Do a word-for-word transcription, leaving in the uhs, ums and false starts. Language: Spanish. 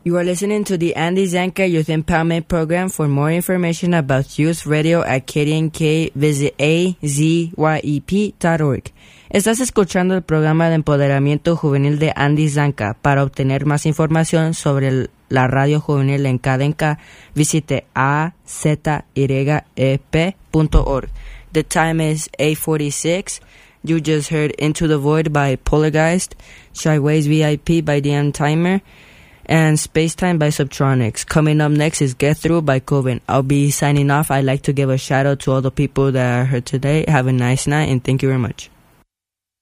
You are listening to the Andy Zanka Youth Empowerment Program. For more information about Youth Radio at K D N K, visit a z y e p dot org. Estás escuchando el programa de empoderamiento juvenil de Andy Zanka. Para obtener más información sobre el, la radio juvenil en K D N K, visite a z y e p dot org. The time is eight forty-six. You just heard Into the Void by Poltergeist, Shyways V I P by The Untimer, and Spacetime by Subtronics. Coming up next is Get Through by Coven. I'll be signing off. I'd like to give a shout out to all the people that are here today. Have a nice night and thank you very much.